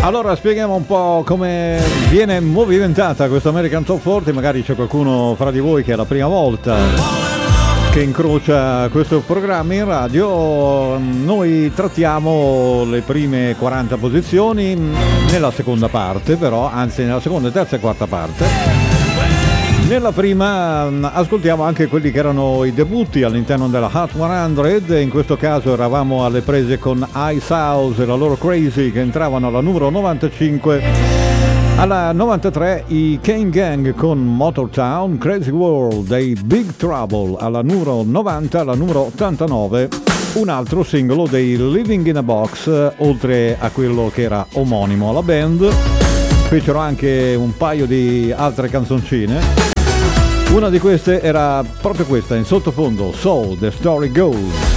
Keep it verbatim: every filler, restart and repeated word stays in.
Allora spieghiamo un po' come viene movimentata questa American Top quaranta. Magari c'è qualcuno fra di voi che è la prima volta che incrocia questo programma in radio. Noi trattiamo le prime quaranta posizioni nella seconda parte, però, anzi nella seconda, terza e quarta parte. Nella prima ascoltiamo anche quelli che erano i debutti all'interno della Hot cento. In questo caso eravamo alle prese con Ice House e la loro Crazy, che entravano alla numero novantacinque. Alla novantatré i Kane Gang con Motortown, Crazy World dei Big Trouble. Alla numero novanta, alla numero ottantanove, un altro singolo dei Living in a Box, oltre a quello che era omonimo alla band. Fecero anche un paio di altre canzoncine. Una di queste era proprio questa, in sottofondo, So The Story Goes.